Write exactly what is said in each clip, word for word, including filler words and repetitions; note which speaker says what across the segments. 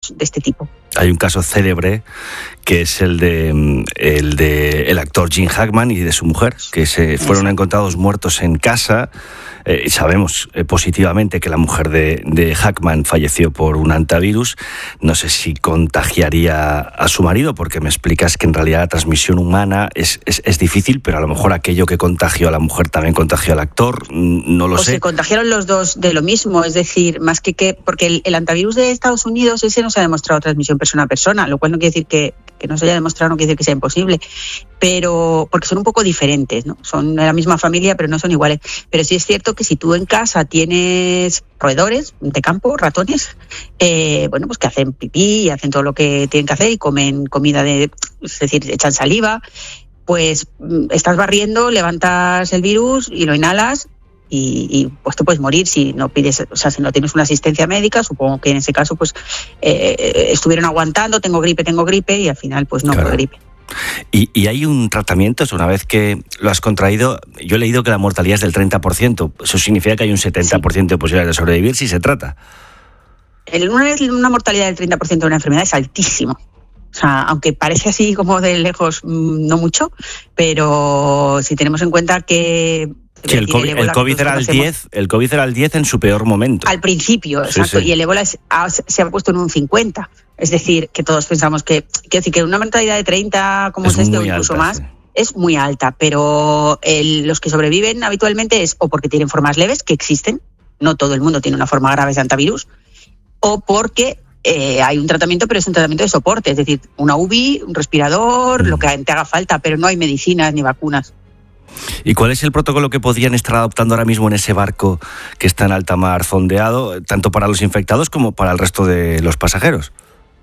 Speaker 1: de este tipo.
Speaker 2: Hay un caso célebre que es el de el de el actor Gene Hackman y de su mujer, que se fueron encontrados muertos en casa. Eh, sabemos eh, positivamente que la mujer de, de Hackman falleció por un antivirus. No sé si contagiaría a su marido, porque me explicas que en realidad la transmisión humana es, es, es difícil, pero a lo mejor aquello que contagió a la mujer también contagió al actor. No lo
Speaker 1: o
Speaker 2: sé.
Speaker 1: Se contagiaron los dos de lo mismo, es decir, más que que porque el, el antivirus de Estados Unidos, ese no se ha demostrado transmisión persona a persona, lo cual no quiere decir que, que no se haya demostrado, no quiere decir que sea imposible, pero porque son un poco diferentes, ¿no? Son de la misma familia, pero no son iguales. Pero sí es cierto que si tú en casa tienes roedores de campo, ratones, eh, bueno, pues que hacen pipí y hacen todo lo que tienen que hacer y comen comida de, es decir, echan saliva, pues estás barriendo, levantas el virus y lo inhalas. Y, y pues te puedes morir si no pides, o sea, si no tienes una asistencia médica. Supongo que en ese caso pues eh, estuvieron aguantando, tengo gripe, tengo gripe, y al final pues no, claro, fue gripe.
Speaker 2: ¿Y, ¿Y hay un tratamiento? Una vez que lo has contraído, yo he leído que la mortalidad es del treinta por ciento. Eso significa que hay un setenta por ciento sí. de posibilidades de sobrevivir si se trata.
Speaker 1: El, una, una mortalidad del treinta por ciento de una enfermedad es altísimo. O sea, aunque parece así como de lejos, no mucho, pero si tenemos en cuenta que
Speaker 2: sí, el, COVID, el, COVID era el diez, el COVID era el diez en su peor momento.
Speaker 1: Al principio, sí, exacto, sí. Y el ébola es, ha, se ha puesto en un cincuenta. Es decir, que todos pensamos que, que, decir, que una mortalidad de treinta, como es, es este, o incluso alta, más, sí. es muy alta. Pero el, los que sobreviven habitualmente es o porque tienen formas leves, que existen, no todo el mundo tiene una forma grave de antivirus, o porque eh, hay un tratamiento, pero es un tratamiento de soporte, es decir, una U B I, un respirador, mm. lo que te haga falta, pero no hay medicinas ni vacunas.
Speaker 2: ¿Y cuál es el protocolo que podrían estar adoptando ahora mismo en ese barco que está en alta mar fondeado, tanto para los infectados como para el resto de los pasajeros?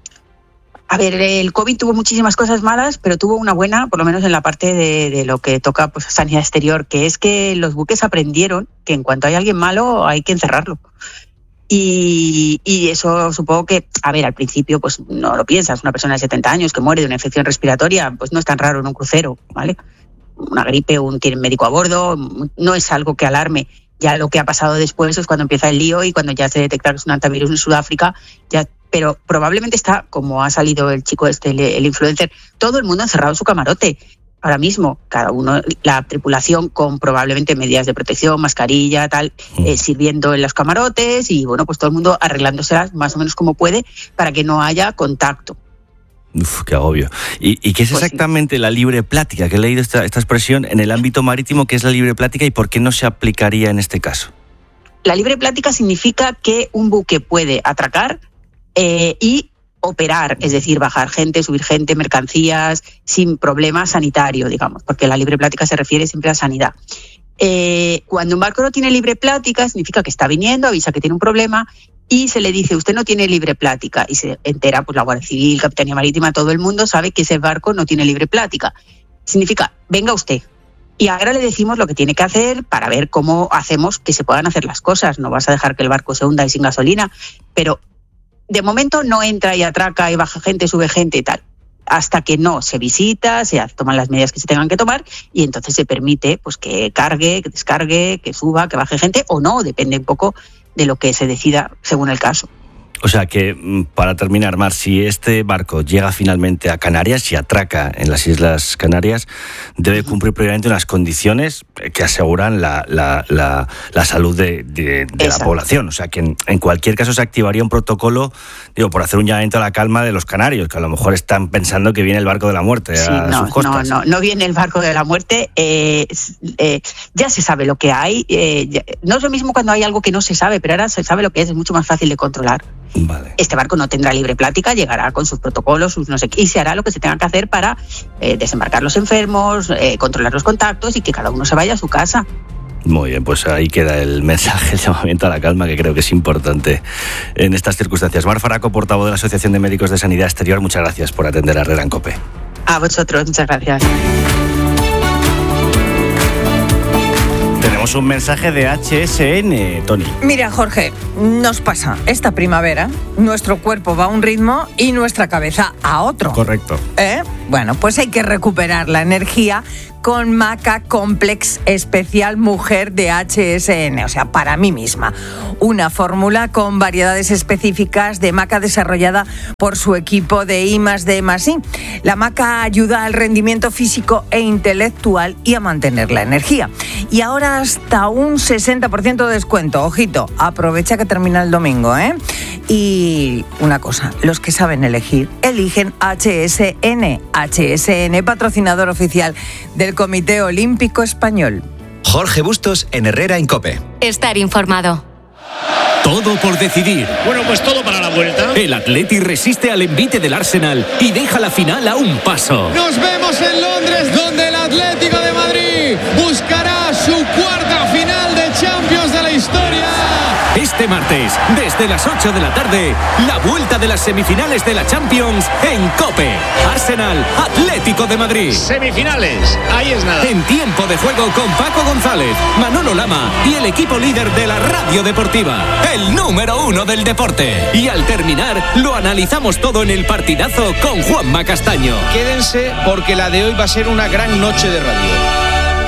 Speaker 1: A ver, el COVID tuvo muchísimas cosas malas, pero tuvo una buena, por lo menos en la parte de, de lo que toca pues sanidad exterior, que es que los buques aprendieron que en cuanto hay alguien malo hay que encerrarlo. Y, y eso supongo que, a ver, al principio pues no lo piensas, una persona de setenta años que muere de una infección respiratoria, pues no es tan raro en un crucero, ¿vale? Una gripe, un tiene médico a bordo, no es algo que alarme. Ya lo que ha pasado después es cuando empieza el lío y cuando ya se detecta que es un antivirus en Sudáfrica, ya, pero probablemente está, como ha salido el chico este, el, el influencer, todo el mundo encerrado en su camarote. Ahora mismo, cada uno, la tripulación con probablemente medidas de protección, mascarilla, tal, eh, sirviendo en los camarotes y bueno, pues todo el mundo arreglándoselas más o menos como puede para que no haya contacto.
Speaker 2: Uf, qué agobio. ¿Y, y qué es exactamente pues sí. la libre plática? Que he leído esta, esta expresión en el ámbito marítimo, ¿qué es la libre plática y por qué no se aplicaría en este caso?
Speaker 1: La libre plática significa que un buque puede atracar eh, y operar, es decir, bajar gente, subir gente, mercancías, sin problema sanitario, digamos, porque la libre plática se refiere siempre a sanidad. Eh, cuando un barco no tiene libre plática, significa que está viniendo, avisa que tiene un problema y se le dice, usted no tiene libre plática, y se entera pues la Guardia Civil, Capitanía Marítima, todo el mundo sabe que ese barco no tiene libre plática. Significa, venga usted. Y ahora le decimos lo que tiene que hacer para ver cómo hacemos que se puedan hacer las cosas. No vas a dejar que el barco se hunda y sin gasolina, pero de momento no entra y atraca y baja gente, sube gente y tal. Hasta que no se visita, se toman las medidas que se tengan que tomar y entonces se permite pues que cargue, que descargue, que suba, que baje gente o no, depende un poco de lo que se decida según el caso.
Speaker 2: O sea que, para terminar, Mar, si este barco llega finalmente a Canarias y atraca en las Islas Canarias, debe cumplir previamente unas condiciones que aseguran la, la, la, la salud de, de, de la población. O sea que en, en cualquier caso se activaría un protocolo, digo, por hacer un llamamiento a la calma de los canarios, que a lo mejor están pensando que viene el barco de la muerte
Speaker 1: sí,
Speaker 2: a
Speaker 1: no,
Speaker 2: sus costas.
Speaker 1: No, no, no viene el barco de la muerte. Eh, eh, ya se sabe lo que hay. Eh, ya, no es lo mismo cuando hay algo que no se sabe, pero ahora se sabe lo que es, es mucho más fácil de controlar.
Speaker 2: Vale.
Speaker 1: Este barco no tendrá libre plática, llegará con sus protocolos, sus no sé qué, y se hará lo que se tenga que hacer para eh, desembarcar los enfermos, eh, controlar los contactos y que cada uno se vaya a su casa.
Speaker 2: Muy bien, pues ahí queda el mensaje, el llamamiento a la calma, que creo que es importante en estas circunstancias. Mar Faraco, portavoz de la Asociación de Médicos de Sanidad Exterior, muchas gracias por atender a Herrera en COPE.
Speaker 1: A vosotros, muchas gracias.
Speaker 2: Tenemos un mensaje de H S N, Tony.
Speaker 3: Mira, Jorge, nos pasa esta primavera, nuestro cuerpo va a un ritmo y nuestra cabeza a otro.
Speaker 2: Correcto.
Speaker 3: ¿Eh? Bueno, pues hay que recuperar la energía con Maca Complex Especial Mujer de H S N, o sea, para mí misma. Una fórmula con variedades específicas de maca desarrollada por su equipo de I más D más I. La maca ayuda al rendimiento físico e intelectual y a mantener la energía. Y ahora hasta un sesenta por ciento de descuento. Ojito, aprovecha que termina el domingo, ¿eh? Y una cosa, los que saben elegir, eligen H S N. H S N, patrocinador oficial del Comité Olímpico Español.
Speaker 4: Jorge Bustos en Herrera en COPE.
Speaker 5: Estar informado.
Speaker 6: Todo por decidir.
Speaker 7: Bueno, pues todo para la vuelta.
Speaker 6: El Atleti resiste al envite del Arsenal y deja la final a un paso.
Speaker 8: Nos vemos en Londres, donde el Atlético de Madrid buscará su cuarta final de Champions de la historia.
Speaker 6: Este martes, desde las ocho de la tarde, la vuelta de las semifinales de la Champions en COPE. Arsenal, Atlético de Madrid.
Speaker 7: Semifinales, ahí es nada.
Speaker 6: En tiempo de juego con Paco González, Manolo Lama y el equipo líder de la radio deportiva, el número uno del deporte. Y al terminar, lo analizamos todo en el partidazo con Juanma Castaño.
Speaker 7: Quédense porque la de hoy va a ser una gran noche de radio.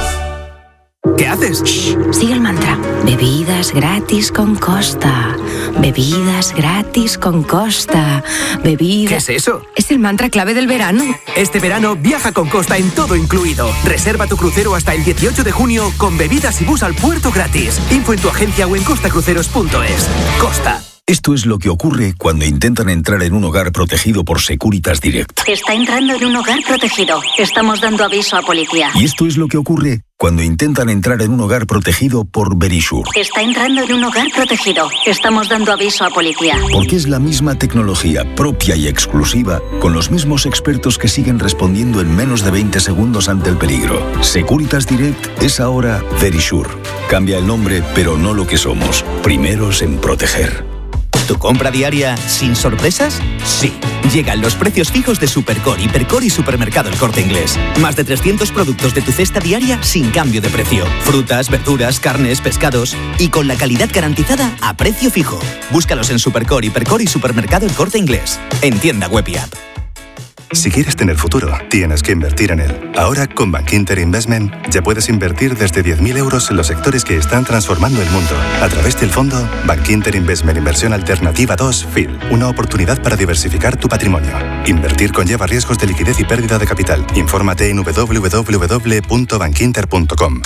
Speaker 6: ¿Qué haces?
Speaker 9: Shh, sigue el mantra. Bebidas gratis con Costa. Bebidas gratis con Costa. Bebidas...
Speaker 6: ¿Qué es eso?
Speaker 9: Es el mantra clave del verano.
Speaker 6: Este verano viaja con Costa en todo incluido. Reserva tu crucero hasta el dieciocho de junio con bebidas y bus al puerto gratis. Info en tu agencia o en costacruceros punto es. Costa.
Speaker 10: Esto es lo que ocurre cuando intentan entrar en un hogar protegido por Securitas Direct.
Speaker 11: Está entrando en un hogar protegido. Estamos dando aviso a policía.
Speaker 10: Y esto es lo que ocurre cuando intentan entrar en un hogar protegido por Verisure.
Speaker 11: Está entrando en un hogar protegido. Estamos dando aviso a policía.
Speaker 10: Porque es la misma tecnología propia y exclusiva, con los mismos expertos que siguen respondiendo en menos de veinte segundos ante el peligro. Securitas Direct es ahora Verisure. Cambia el nombre, pero no lo que somos. Primeros en proteger.
Speaker 4: ¿Tu compra diaria sin sorpresas? Sí. Llegan los precios fijos de Supercore, Hipercore y Supermercado El Corte Inglés. Más de trescientos productos de tu cesta diaria sin cambio de precio. Frutas, verduras, carnes, pescados y con la calidad garantizada a precio fijo. Búscalos en Supercore, Hipercore y Supermercado El Corte Inglés. En tienda web y app.
Speaker 12: Si quieres tener futuro, tienes que invertir en él. Ahora, con Bankinter Investment, ya puedes invertir desde diez mil euros en los sectores que están transformando el mundo. A través del fondo Bankinter Investment Inversión Alternativa dos F I L. Una oportunidad para diversificar tu patrimonio. Invertir conlleva riesgos de liquidez y pérdida de capital. Infórmate en doble u doble u doble u punto bankinter punto com.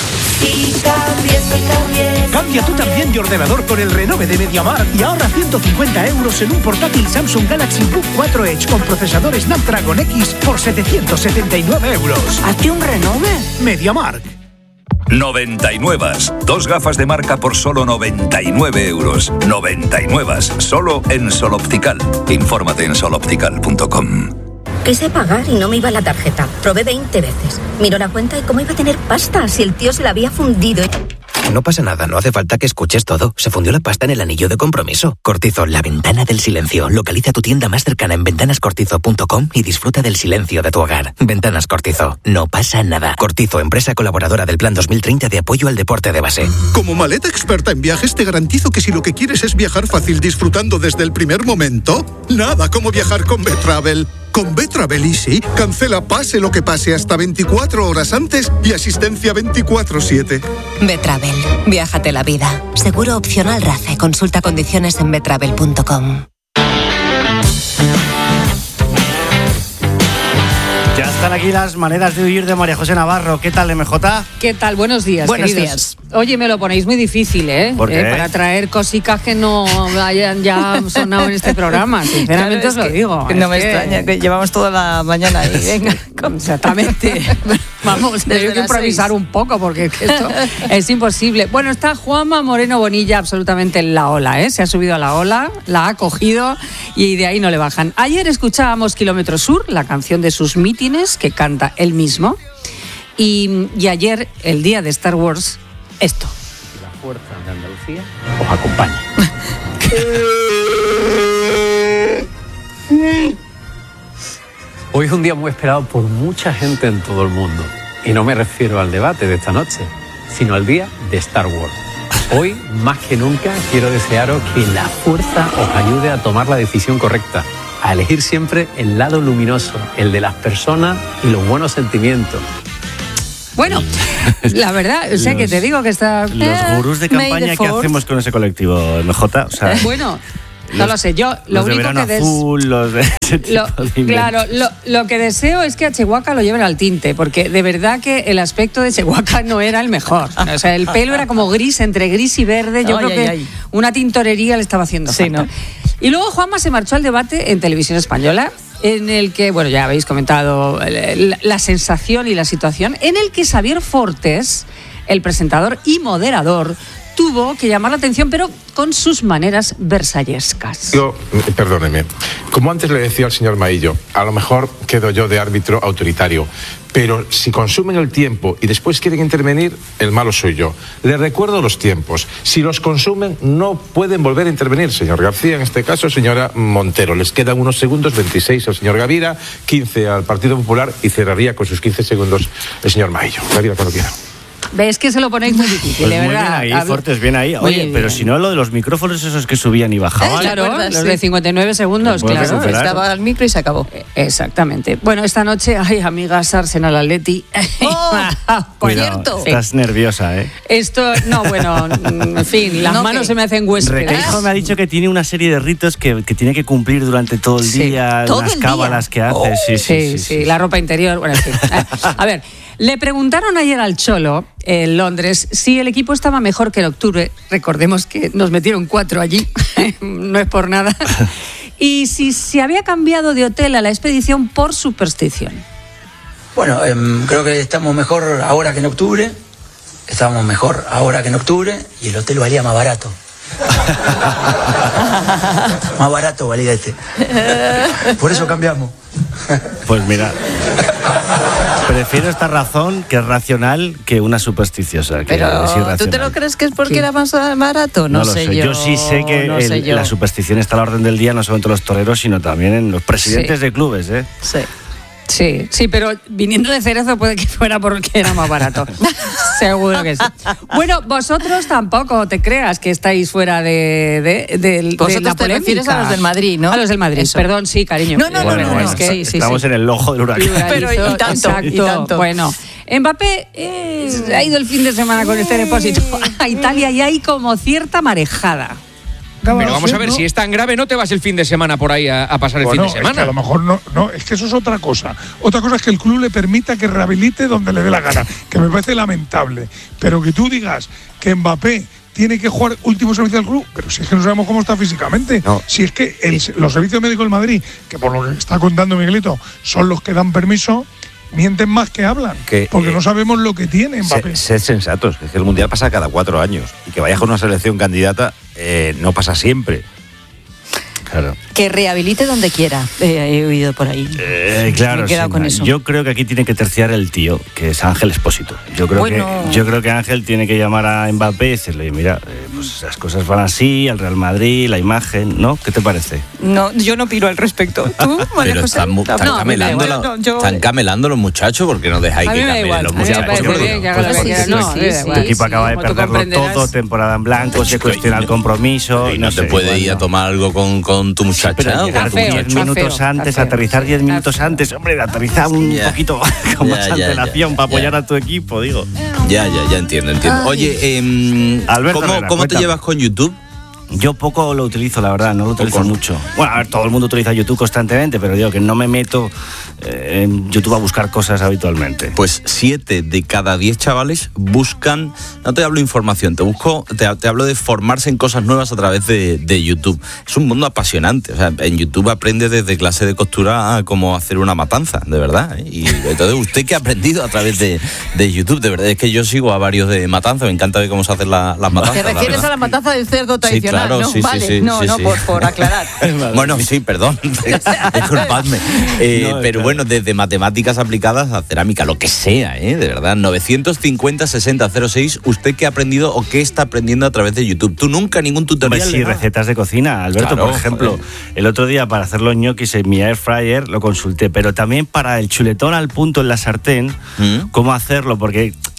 Speaker 13: Cambia tú también de ordenador con el renove de MediaMarkt y ahorra ciento cincuenta euros en un portátil Samsung Galaxy Book cuatro Edge con procesador Snapdragon X por setecientos setenta y nueve euros.
Speaker 3: ¿Hazte un renove?
Speaker 13: MediaMarkt.
Speaker 14: noventa y nueve. Dos gafas de marca por solo noventa y nueve euros. noventa y nueve. Solo en Sol Optical. Infórmate en sol optical punto com.
Speaker 11: Quise pagar y no me iba la tarjeta. Probé veinte veces. Miró la cuenta y cómo iba a tener pasta si el tío se la había fundido.
Speaker 15: No pasa nada, no hace falta que escuches todo. Se fundió la pasta en el anillo de compromiso. Cortizo, la ventana del silencio. Localiza tu tienda más cercana en ventanas cortizo punto com y disfruta del silencio de tu hogar. Ventanas Cortizo, no pasa nada. Cortizo, empresa colaboradora del Plan dos mil treinta de apoyo al deporte de base.
Speaker 16: Como maleta experta en viajes, te garantizo que si lo que quieres es viajar fácil disfrutando desde el primer momento, nada como viajar con Betravel. Con Betravel Easy, cancela pase lo que pase hasta veinticuatro horas antes y asistencia veinticuatro siete.
Speaker 17: Betravel, viájate la vida. Seguro opcional RACE. Consulta condiciones en betravel punto com.
Speaker 18: Ya están aquí las maneras de huir de María José Navarro. ¿Qué tal, M J?
Speaker 19: ¿Qué tal? Buenos días,
Speaker 3: Buenos
Speaker 19: queridos.
Speaker 3: días.
Speaker 19: Oye, me lo ponéis muy difícil, ¿eh?
Speaker 18: ¿Por qué?
Speaker 19: Eh, para traer cositas que no hayan ya sonado en este programa. Sinceramente
Speaker 3: Claro,
Speaker 19: os lo
Speaker 3: que,
Speaker 19: digo.
Speaker 3: Que no me
Speaker 19: que...
Speaker 3: extraña, que llevamos toda la mañana ahí. Venga,
Speaker 19: exactamente. Vamos, tengo que improvisar seis. un poco porque esto es imposible. Bueno, está Juanma Moreno Bonilla absolutamente en la ola, ¿eh? Se ha subido a la ola, la ha cogido y de ahí no le bajan. Ayer escuchábamos Kilómetro Sur, la canción de sus mítines que canta él mismo. Y, y ayer, el día de Star Wars, esto.
Speaker 20: La fuerza de Andalucía os acompaña. Hoy es un día muy esperado por mucha gente en todo el mundo. Y no me refiero al debate de esta noche, sino al día de Star Wars. Hoy, más que nunca, quiero desearos que la fuerza os ayude a tomar la decisión correcta, a elegir siempre el lado luminoso, el de las personas y los buenos sentimientos.
Speaker 19: Bueno, la verdad, o sea,
Speaker 2: Los-
Speaker 19: que te digo que está...
Speaker 2: Los gurús de campaña, ¿qué hacemos con ese colectivo, M J? O sea,
Speaker 19: Bueno, no
Speaker 2: los-
Speaker 19: lo sé, yo lo
Speaker 2: los de
Speaker 19: único
Speaker 2: verano
Speaker 19: que... des-
Speaker 2: azul, los de ese tipo
Speaker 19: Lo-
Speaker 2: de inventos.
Speaker 19: claro, lo, lo que deseo es que a Chihuahua lo lleven al tinte, porque de verdad que el aspecto de Chihuahua no era el mejor. O sea, el pelo era como gris, entre gris y verde. Yo
Speaker 3: Ay,
Speaker 19: creo
Speaker 3: ay,
Speaker 19: que
Speaker 3: ay.
Speaker 19: una tintorería le estaba haciendo
Speaker 3: Sí,
Speaker 19: falta.
Speaker 3: ¿no?
Speaker 19: Y luego Juanma se marchó al debate en Televisión Española, en el que, bueno, ya habéis comentado eh, la, la sensación y la situación, en el que Xavier Fortes, el presentador y moderador, tuvo que llamar la atención, pero con sus maneras versallescas.
Speaker 5: Yo, eh, perdóneme, como antes le decía al señor Maillo, a lo mejor quedo yo de árbitro autoritario, pero si consumen el tiempo y después quieren intervenir, el malo soy yo. Les recuerdo los tiempos. Si los consumen, no pueden volver a intervenir, señor García, en este caso, señora Montero. Les quedan unos segundos, veintiséis al señor Gavira, quince al Partido Popular y cerraría con sus quince segundos el señor Maillo. Gavira, cuando quiera.
Speaker 19: ¿Ves que se lo ponéis muy difícil,
Speaker 2: Pues
Speaker 19: de
Speaker 2: muy
Speaker 19: verdad?
Speaker 2: bien ahí,
Speaker 19: Hablo-
Speaker 2: Fortes, bien ahí.
Speaker 19: Muy
Speaker 2: Oye,
Speaker 19: bien.
Speaker 2: pero si no, lo de los micrófonos esos que subían y bajaban.
Speaker 19: Claro,
Speaker 3: acuerdas?
Speaker 19: los
Speaker 3: Sí.
Speaker 19: de cincuenta y nueve segundos,
Speaker 2: Lo puedes
Speaker 19: claro.
Speaker 2: recuperar.
Speaker 3: Estaba al micro y se acabó.
Speaker 19: Exactamente. Bueno, esta noche, ay, amigas, Arsenal Atleti. Por
Speaker 2: Cuidado,
Speaker 19: cierto.
Speaker 2: estás nerviosa, ¿eh?
Speaker 19: Esto, no, bueno, mm, en fin, las
Speaker 3: No,
Speaker 19: manos
Speaker 3: ¿qué?
Speaker 19: se me hacen huéspedes.
Speaker 2: Requeijo me ha dicho que tiene una serie de ritos que, que tiene que cumplir durante todo el
Speaker 19: Sí.
Speaker 2: día,
Speaker 3: ¿Todo
Speaker 2: unas
Speaker 3: el día?
Speaker 2: cábalas que hace.
Speaker 19: Oh,
Speaker 2: sí, sí,
Speaker 19: sí, sí, la ropa interior. Bueno, en fin. A ver, le preguntaron ayer al Cholo, en Londres, si el equipo estaba mejor que en octubre. Recordemos que nos metieron cuatro allí, no es por nada. Y si se había cambiado de hotel a la expedición por superstición.
Speaker 21: Bueno, em, creo que estamos mejor ahora que en octubre. Estábamos mejor ahora que en octubre y el hotel valía más barato. Más barato valía este. Por eso cambiamos.
Speaker 2: Pues mira, prefiero esta razón que es racional que una supersticiosa. Que
Speaker 3: Pero,
Speaker 2: es
Speaker 3: ¿tú
Speaker 2: irracional.
Speaker 3: te lo crees que es porque era más barato? No,
Speaker 2: No lo
Speaker 3: sé,
Speaker 2: sé.
Speaker 3: yo.
Speaker 2: Yo sí sé que
Speaker 3: no
Speaker 2: el-
Speaker 3: sé yo.
Speaker 2: la superstición está a la orden del día, no solamente en los toreros, sino también en los presidentes
Speaker 19: Sí.
Speaker 2: de clubes, ¿eh?
Speaker 3: Sí.
Speaker 19: Sí, sí, pero viniendo de Cerezo puede que fuera porque era más barato. Seguro que sí. Bueno, vosotros tampoco te creas que estáis fuera de, de, de- de
Speaker 3: Vosotros
Speaker 19: la
Speaker 3: te
Speaker 19: polémica.
Speaker 3: refieres a los del Madrid, ¿no?
Speaker 19: A los del Madrid,
Speaker 3: Eso.
Speaker 19: perdón, sí, cariño.
Speaker 3: No, no, no,
Speaker 2: Bueno,
Speaker 3: no,
Speaker 2: bueno,
Speaker 3: no.
Speaker 19: es que-
Speaker 3: Sí, sí,
Speaker 2: estamos
Speaker 3: sí.
Speaker 2: en el ojo del huracán.
Speaker 3: Pero y tanto,
Speaker 19: Exacto.
Speaker 3: y tanto.
Speaker 19: Bueno, Mbappé eh, ha ido el fin de semana con este depósito a Italia y hay como cierta marejada.
Speaker 7: Pero vamos a ver, si es tan grave, no te vas el fin de semana por ahí a, a pasar el
Speaker 22: Bueno,
Speaker 7: fin de
Speaker 22: es que a
Speaker 7: semana.
Speaker 22: lo mejor no, no, es que eso es otra cosa. Otra cosa es que el club le permita que rehabilite donde le dé la gana, que me parece lamentable. Pero que tú digas que Mbappé tiene que jugar último servicio del club, pero si es que no sabemos cómo está físicamente. Si es que el- los servicios médicos del Madrid, que por lo que está contando Miguelito, son los que dan permiso, mienten más que hablan.
Speaker 23: Que,
Speaker 22: porque
Speaker 23: eh,
Speaker 22: no sabemos lo que tiene Mbappé.
Speaker 23: Sed sensatos, que es que el Mundial pasa cada cuatro años y que vayas con una selección candidata eh, no pasa siempre. Claro.
Speaker 3: Que rehabilite donde quiera. Eh, he oído por ahí.
Speaker 2: Eh, claro,
Speaker 3: Me he quedado
Speaker 2: sí,
Speaker 3: con
Speaker 2: no.
Speaker 3: eso.
Speaker 2: Yo creo que aquí tiene que terciar el tío, que es Ángel Expósito. Yo creo,
Speaker 3: Bueno.
Speaker 2: que, yo creo que Ángel tiene que llamar a Mbappé y decirle, mira, eh, pues las cosas van así, al Real Madrid, la imagen, ¿no? ¿Qué te parece?
Speaker 3: No, yo no opino al respecto. ¿Tú, María
Speaker 24: Pero
Speaker 3: José?
Speaker 24: están, mu- están
Speaker 3: No,
Speaker 24: camelando,
Speaker 3: bueno,
Speaker 24: la-
Speaker 3: no, yo-
Speaker 24: están camelando los muchachos porque no dejáis
Speaker 19: A
Speaker 24: que
Speaker 19: mí me da
Speaker 24: camelen
Speaker 19: igual,
Speaker 24: los
Speaker 19: a mí me
Speaker 24: muchachos.
Speaker 19: parece
Speaker 24: Porque-
Speaker 19: bien que haga lo que
Speaker 3: Sí,
Speaker 19: quiera.
Speaker 3: sí,
Speaker 19: No,
Speaker 3: sí,
Speaker 19: a mí me da
Speaker 3: sí,
Speaker 19: igual.
Speaker 2: Tu equipo acaba de
Speaker 19: como tú
Speaker 2: perderlo
Speaker 19: comprenderás.
Speaker 2: todo, temporada en blanco, se cuestiona el compromiso.
Speaker 24: Y no, te
Speaker 2: sé,
Speaker 24: puedes
Speaker 2: igual
Speaker 24: ir a
Speaker 2: no.
Speaker 24: tomar algo con, con tu muchacha.
Speaker 2: Pero
Speaker 24: o
Speaker 2: llegar
Speaker 24: con tu
Speaker 19: feo,
Speaker 2: diez
Speaker 24: muchacho.
Speaker 19: está
Speaker 2: minutos
Speaker 19: feo,
Speaker 2: antes,
Speaker 19: está feo.
Speaker 2: aterrizar diez minutos antes, hombre, de aterrizar un
Speaker 24: Ya.
Speaker 2: poquito con
Speaker 24: Ya,
Speaker 2: más
Speaker 24: ya, ya,
Speaker 2: antelación para
Speaker 24: ya.
Speaker 2: apoyar a tu equipo, digo.
Speaker 24: Ya, ya, ya entiendo, entiendo. Oye, em,
Speaker 2: Alberto
Speaker 24: ¿cómo,
Speaker 2: Herrera,
Speaker 24: cómo te
Speaker 2: cuéntame.
Speaker 24: llevas con YouTube?
Speaker 2: Yo poco lo utilizo, la verdad, no lo utilizo mucho. Bueno, a ver, todo el mundo utiliza YouTube constantemente, pero digo que no me meto eh, en YouTube a buscar cosas habitualmente.
Speaker 24: Pues siete de cada diez chavales buscan, no te hablo de información, te busco, te, te hablo de formarse en cosas nuevas a través de, de YouTube. Es un mundo apasionante, o sea, en YouTube aprende desde clase de costura a cómo hacer una matanza, de verdad. ¿eh? Y entonces, ¿usted qué ha aprendido a través de, de YouTube? De verdad, es que yo sigo a varios de matanza, me encanta ver cómo se hacen la- las matanzas.
Speaker 3: ¿Te
Speaker 24: la
Speaker 3: refieres
Speaker 24: verdad.
Speaker 3: a la matanza del cerdo
Speaker 24: Sí,
Speaker 3: tradicional?
Speaker 24: claro,
Speaker 3: ¿no?
Speaker 24: sí, sí,
Speaker 3: vale,
Speaker 24: sí,
Speaker 3: no,
Speaker 24: sí,
Speaker 3: no,
Speaker 24: sí.
Speaker 3: Por, por aclarar.
Speaker 24: Bueno, sí, perdón, disculpadme. Eh,
Speaker 2: No,
Speaker 24: pero
Speaker 2: claro.
Speaker 24: bueno, desde matemáticas aplicadas a cerámica, lo que sea, ¿eh? De verdad. novecientos cincuenta sesenta cero seis, ¿usted qué ha aprendido o qué está aprendiendo a través de YouTube? ¿Tú nunca ningún tutorial?
Speaker 2: Hombre, sí,
Speaker 24: de nada?
Speaker 2: recetas de cocina, Alberto,
Speaker 24: Claro,
Speaker 2: por ejemplo.
Speaker 24: joder.
Speaker 2: El otro día para hacer los ñoquis en mi air fryer lo consulté, pero también para el chuletón al punto en la sartén,
Speaker 24: ¿Mm?
Speaker 2: cómo hacerlo, porque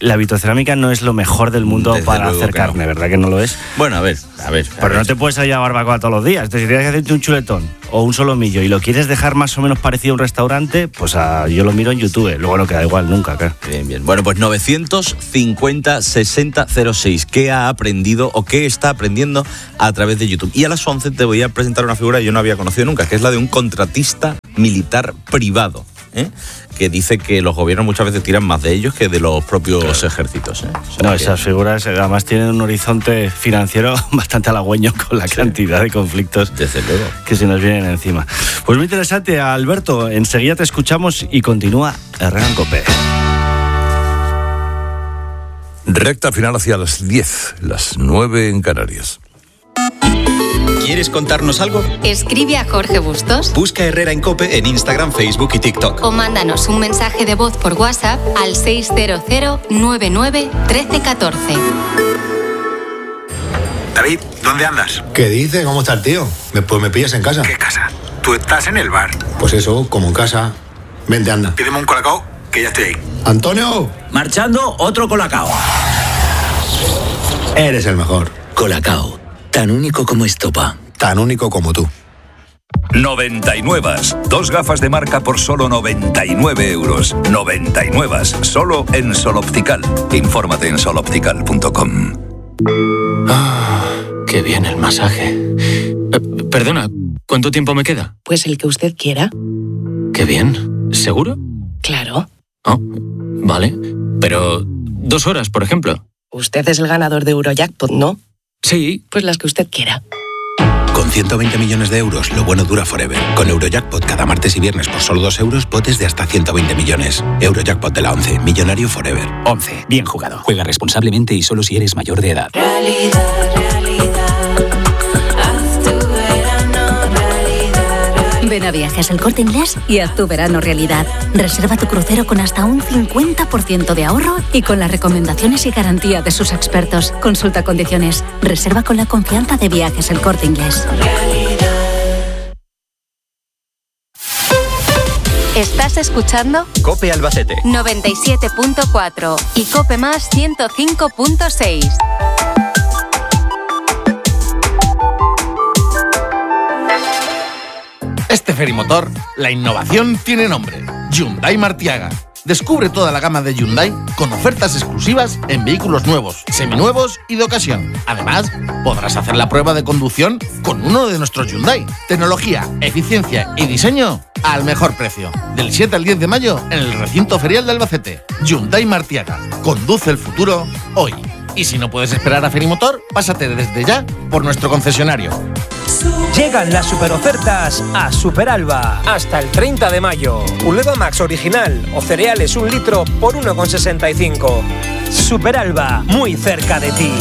Speaker 2: la vitrocerámica no es lo mejor del mundo
Speaker 24: Desde
Speaker 2: para
Speaker 24: luego
Speaker 2: hacer
Speaker 24: que no.
Speaker 2: carne, ¿verdad que no lo es?
Speaker 24: Bueno, a ver, a ver. a
Speaker 2: Pero
Speaker 24: ver.
Speaker 2: no te puedes salir a barbacoa todos los días. Entonces, si tienes que hacerte un chuletón o un solomillo y lo quieres dejar más o menos parecido a un restaurante, pues a, yo lo miro en YouTube. Luego no queda igual nunca, claro.
Speaker 24: Bien, bien. Bueno, pues novecientos cincuenta sesenta cero seis. ¿Qué ha aprendido o qué está aprendiendo a través de YouTube? Y a las once te voy a presentar una figura que yo no había conocido nunca, que es la de un contratista militar privado, ¿eh? que dice que los gobiernos muchas veces tiran más de ellos que de los propios claro. ejércitos. ¿eh? O sea
Speaker 2: no,
Speaker 24: que...
Speaker 2: esas figuras además tienen un horizonte financiero bastante halagüeño con la sí. cantidad de conflictos
Speaker 24: Desde luego.
Speaker 2: que se nos vienen encima. Pues muy interesante, Alberto. Enseguida te escuchamos y continúa Herrera en COPE.
Speaker 1: Recta final hacia las diez, las nueve en Canarias.
Speaker 6: ¿Quieres contarnos algo?
Speaker 17: Escribe a Jorge Bustos.
Speaker 6: Busca Herrera en COPE en Instagram, Facebook y TikTok.
Speaker 17: O mándanos un mensaje de voz por WhatsApp al seis cero cero nueve nueve uno tres uno cuatro.
Speaker 8: David, ¿dónde andas?
Speaker 9: ¿Qué dices? ¿Cómo está el tío? Me, pues me pillas en casa.
Speaker 8: ¿Qué casa? Tú estás en el bar.
Speaker 9: Pues eso, como en casa. Vente, anda.
Speaker 8: Pídeme un colacao, que ya estoy ahí.
Speaker 9: ¡Antonio!
Speaker 25: Marchando, otro colacao.
Speaker 9: Eres el mejor.
Speaker 25: Colacao. Tan único como estopa.
Speaker 9: Tan único como tú.
Speaker 14: noventa y nueve. Dos gafas de marca por solo noventa y nueve euros. noventa y nueve. Solo en Sol Optical. Infórmate en sol optical punto com.
Speaker 25: Ah, qué bien el masaje. Eh, perdona, ¿cuánto tiempo me queda?
Speaker 26: Pues el que usted quiera.
Speaker 25: Qué bien. ¿Seguro?
Speaker 26: Claro.
Speaker 25: Oh, vale. Pero dos horas, por ejemplo.
Speaker 26: Usted es el ganador de Eurojackpot, ¿no?
Speaker 25: Sí.
Speaker 26: Pues las que usted quiera.
Speaker 6: Con ciento veinte millones de euros, lo bueno dura forever. Con Eurojackpot cada martes y viernes por solo dos euros, potes de hasta ciento veinte millones. Eurojackpot de la once, millonario forever.
Speaker 27: once, bien jugado. Juega responsablemente y solo si eres mayor de edad.
Speaker 28: Realidad, realidad, haz tu verano realidad.
Speaker 11: Ven a Viajes El Corte Inglés y haz tu verano realidad. Reserva tu crucero con hasta un cincuenta por ciento de ahorro y con las recomendaciones y garantía de sus expertos. Consulta condiciones. Reserva con la confianza de Viajes El Corte Inglés.
Speaker 17: ¿Estás escuchando?
Speaker 6: COPE Albacete.
Speaker 17: noventa y siete punto cuatro y COPE Más ciento cinco punto seis.
Speaker 29: Este ferimotor, la innovación tiene nombre. Hyundai Martiaga. Descubre toda la gama de Hyundai con ofertas exclusivas en vehículos nuevos, seminuevos y de ocasión. Además, podrás hacer la prueba de conducción con uno de nuestros Hyundai. Tecnología, eficiencia y diseño al mejor precio. Del siete al diez de mayo en el recinto ferial de Albacete. Hyundai Martiaga. Conduce el futuro hoy. Y si no puedes esperar a Ferimotor, pásate desde ya por nuestro concesionario.
Speaker 30: Llegan las superofertas a Superalba hasta el treinta de mayo. Uleva Max original o cereales un litro por uno con sesenta y cinco. Superalba, muy cerca de ti.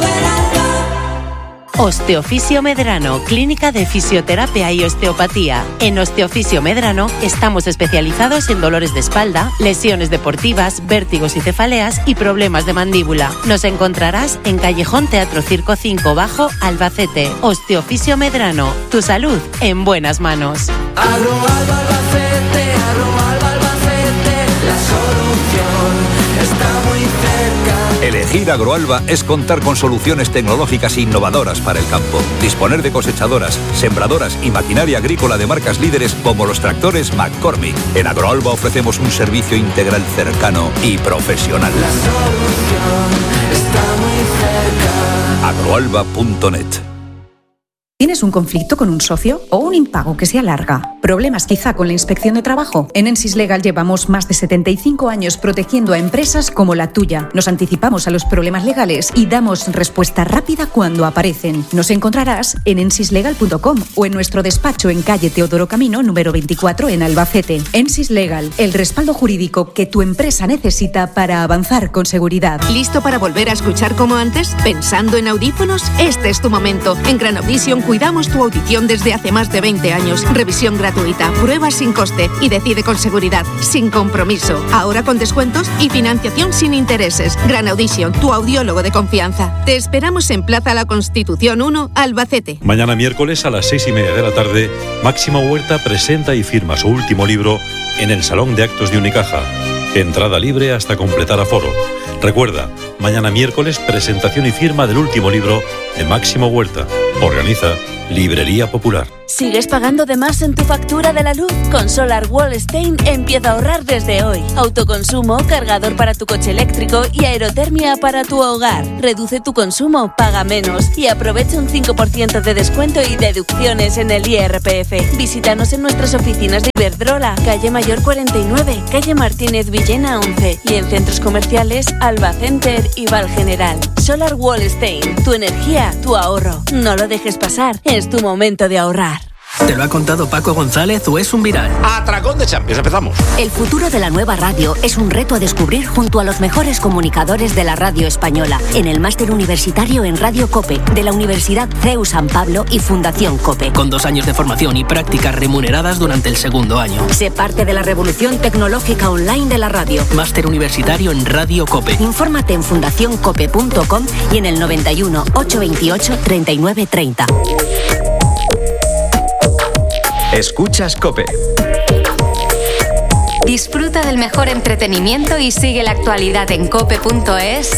Speaker 31: Osteoficio Medrano, clínica de fisioterapia y osteopatía. En Osteoficio Medrano estamos especializados en dolores de espalda, lesiones deportivas, vértigos y cefaleas y problemas de mandíbula. Nos encontrarás en Callejón Teatro Circo cinco Bajo, Albacete. Osteoficio Medrano, tu salud en buenas manos.
Speaker 28: Agroalba Albacete, Agroalba Albacete, la solución está muy cerca.
Speaker 14: Elegir Agroalba es contar con soluciones tecnológicas innovadoras para el campo. Disponer de cosechadoras, sembradoras y maquinaria agrícola de marcas líderes como los tractores McCormick. En Agroalba ofrecemos un servicio integral cercano y profesional.
Speaker 28: La solución está muy cerca.
Speaker 14: agroalba punto net.
Speaker 32: ¿Tienes un conflicto con un socio o un impago que se alarga? ¿Problemas quizá con la inspección de trabajo? En Ensis Legal llevamos más de setenta y cinco años protegiendo a empresas como la tuya. Nos anticipamos a los problemas legales y damos respuesta rápida cuando aparecen. Nos encontrarás en ensis legal punto com o en nuestro despacho en calle Teodoro Camino número veinticuatro en Albacete. Ensis Legal, el respaldo jurídico que tu empresa necesita para avanzar con seguridad.
Speaker 33: ¿Listo para volver a escuchar como antes? ¿Pensando en audífonos? Este es tu momento. En Gran Audition cuidamos tu audición desde hace más de veinte años. Revisión gratuita, pruebas sin coste y decide con seguridad, sin compromiso. Ahora con descuentos y financiación sin intereses. Gran Audition, tu audiólogo de confianza. Te esperamos en Plaza La Constitución uno, Albacete.
Speaker 34: Mañana miércoles a las seis y media de la tarde, Máxima Huerta presenta y firma su último libro en el Salón de Actos de Unicaja. Entrada libre hasta completar aforo. Recuerda, mañana miércoles presentación y firma del último libro de Máximo Huerta. Organiza Librería Popular.
Speaker 4: ¿Sigues pagando de más en tu factura de la luz? Con Solar Wall Stein empieza a ahorrar desde hoy. Autoconsumo, cargador para tu coche eléctrico y aerotermia para tu hogar. Reduce tu consumo, paga menos y aprovecha un cinco por ciento de descuento y deducciones en el I R P F. Visítanos en nuestras oficinas de Iberdrola, calle Mayor cuarenta y nueve, calle Martínez Villena once y en centros comerciales Alba Center y Val General. Solar Wall Stein, tu energía, tu ahorro. No lo dejes pasar, es tu momento de ahorrar.
Speaker 5: ¿Te lo ha contado Paco González o es un viral?
Speaker 7: Atracón de Champions, empezamos.
Speaker 10: El futuro de la nueva radio es un reto a descubrir junto a los mejores comunicadores de la radio española en el máster universitario en Radio COPE de la Universidad C E U San Pablo y Fundación COPE.
Speaker 5: Con dos años de formación y prácticas remuneradas durante el segundo año.
Speaker 10: Sé parte de la revolución tecnológica online de la radio.
Speaker 5: Máster universitario en Radio COPE.
Speaker 10: Infórmate en fundación cope punto com y en el noventa y uno, ochocientos veintiocho, treinta y nueve treinta.
Speaker 12: Escuchas COPE.
Speaker 13: Disfruta del mejor entretenimiento y sigue la actualidad en cope punto es